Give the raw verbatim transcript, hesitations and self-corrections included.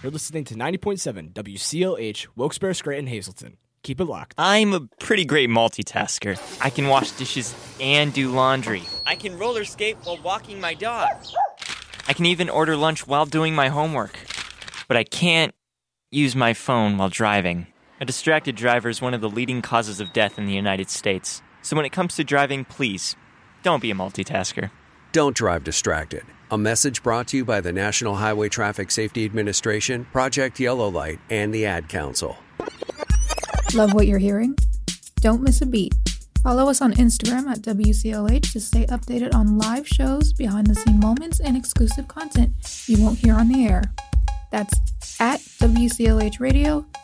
You're listening to ninety point seven W C L H, Wilkes-Barre, Scranton, Hazleton. Keep it locked. I'm a pretty great multitasker. I can wash dishes and do laundry. I can roller skate while walking my dog. I can even order lunch while doing my homework. But I can't use my phone while driving. A distracted driver is one of the leading causes of death in the United States. So when it comes to driving, please, don't be a multitasker. Don't drive distracted. A message brought to you by the National Highway Traffic Safety Administration, Project Yellow Light, and the Ad Council. Love what you're hearing? Don't miss a beat. Follow us on Instagram at W C L H to stay updated on live shows, behind-the-scene moments, and exclusive content you won't hear on the air. That's at W C L H Radio,